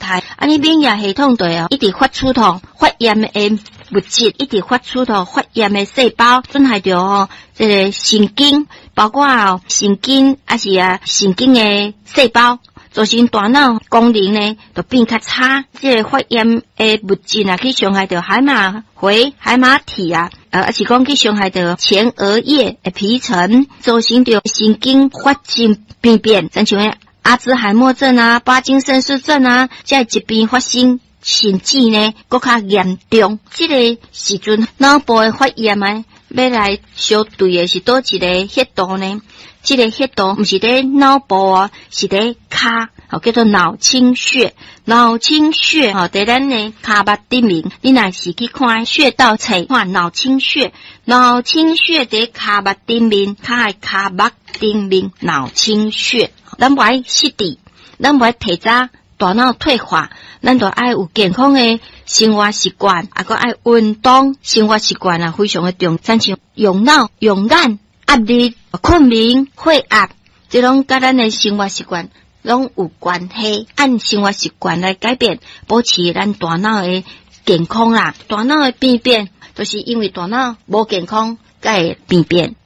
态，你免疫系统对一直发出发炎的物质，一直发出发炎的细胞，损害着这个神经，包括神经是神经的细胞。造成大脑功能呢，就变较差。这个发炎的物质去伤害到海马回、海马体是讲去伤害到前额叶的皮层，造成着神经发生病变，像阿兹海默症帕金森氏症这疾病发生，甚至呢更较严重。这个时阵脑部的发炎要来相对的是多一个血道呢？这个血道不是在脑部是在脚，叫做脑清穴。脑清穴在咱的脚目顶面，你若是去看穴道册，看脑清穴，脑清穴在脚目顶面，脚目顶面脑清穴。咱不爱失智，咱不爱提早大脑退化，咱就爱有健康的生活习惯，还爱运动，生活习惯非常的重要，像用脑、用眼、压力、困眠、血压，这种跟咱的生活习惯拢有关系。按生活习惯来改变，保持咱大脑的健康啦。大脑的病变，就是因为大脑无健康，才会病变。